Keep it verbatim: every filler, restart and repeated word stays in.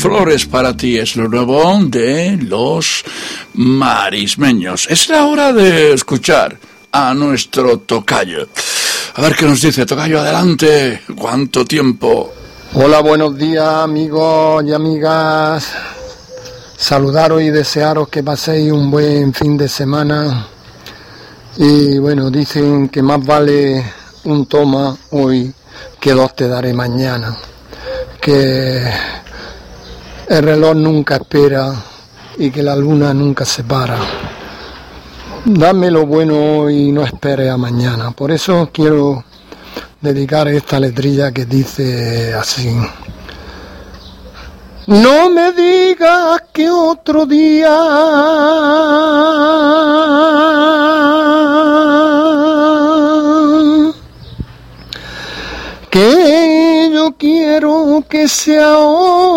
Flores para ti es lo nuevo de los marismeños. Es la hora de escuchar a nuestro tocayo. A ver qué nos dice. Tocayo, adelante. ¿Cuánto tiempo? Hola, buenos días, amigos y amigas. Saludaros y desearos que paséis un buen fin de semana. Y bueno, dicen que más vale un toma hoy que dos te daré mañana. Que el reloj nunca espera y que la luna nunca se para. Dame lo bueno hoy y no esperes a mañana. Por eso quiero dedicar esta letrilla que dice así. No me digas que otro día que yo quiero que sea hoy.